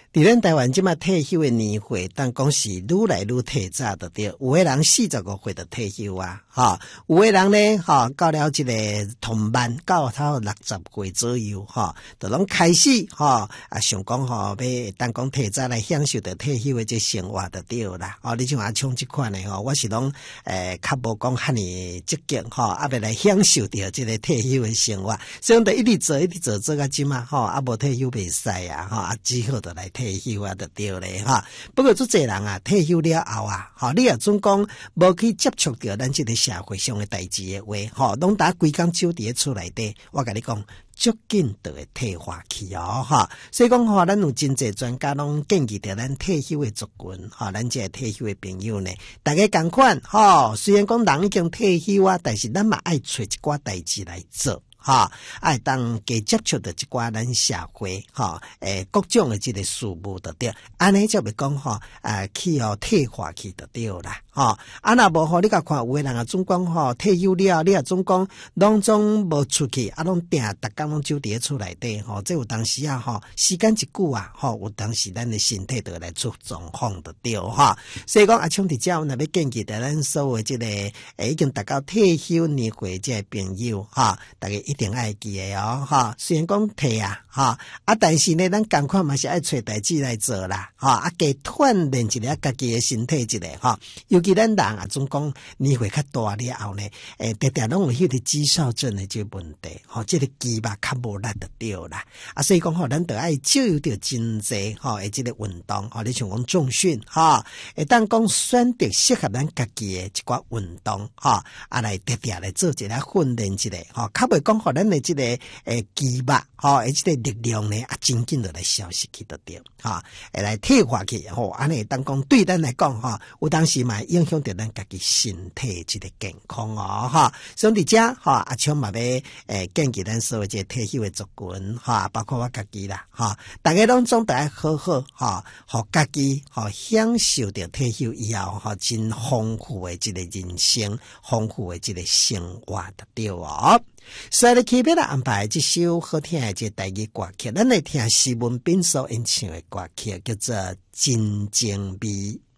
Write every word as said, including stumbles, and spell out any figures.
伫咱台湾即马退休的年岁，但讲是愈来愈提早的对，有的人四十五岁就退休啊，哈，有的人呢，哈，到了这个同班，到他六十岁左右，哈，就拢开始，哈，啊，想讲吼，要当讲提早来享受着退休的这生活就对啦，哦，你像阿像这款的吼，我是拢诶，较无讲遐尼积极，吼，啊，要来享受着这个退休的生活，所以就一直做，一直做，做到即马，吼，啊，无退休袂使啊，吼，啊，只好就来退休啊，就对咧，哈。不过，做侪人啊，退休了后啊，吼，你也总讲无去接触到咱这个社会上的代志的话，吼，拢打规工守伫厝内底，我甲你讲，足紧就会退化去哦，哈。所以讲吼，咱有真侪专家拢建议着咱退休的族群，吼，咱这退休的朋友呢，大家共款，吼，虽然讲人已经退休啊，但是咱嘛爱找一寡代志来做。哈，爱当加接触的一寡咱社会，哈，诶，各种的这个事物就对，安尼就袂讲吼，啊，去哦退化去就对啦，哈，啊那无吼，你甲看有的人啊，总讲吼退休了，你啊总讲拢总无出去，啊拢定逐工拢就伫厝内底，吼，这有当时啊，吼，时间一久啊，吼，有当时咱的身体就来出状况就对哈，所以讲啊，像伫遮，我若要建议的咱所有这个诶已经达到退休年岁这朋友，哈，大家一定爱记的哦，哈！虽然讲退啊，哈啊，但是呢，咱赶快嘛是爱找代志来做啦，哈啊，加锻炼一下家己的身体一下，哈。尤其咱人啊，总讲年岁较大了后呢，诶，常常拢有迄个肌少症的这问题，哈，这个肌肉较无力就对啦，啊，所以讲吼，咱得爱少有着真济，哈，诶，这个运动，哈，你像讲重训，哈，会当讲选择适合咱家己的一寡运动，哈，啊，来常常来做一下训练一下，哈，较袂讲。咱的这个诶肌肉，吼，而这个力量呢，啊，真紧就来消失去得掉，哈，会来退化去，吼，安尼当讲对咱来讲，哈，有当时嘛影响到咱家己身体这个健康哦，哈，所以伫遮，哈，阿昌嘛要诶建议咱所有这退休的族群，哈，包括我家己啦，哈，大家拢总得爱好好，哈，互家己，哈，享受着退休以后，哈，真丰富的这个人生，丰富的这个生活得掉哦。所以咧，特别来安排这首好听的这台语歌曲，咱来听施文彬所演唱的歌曲，叫做《真情味》。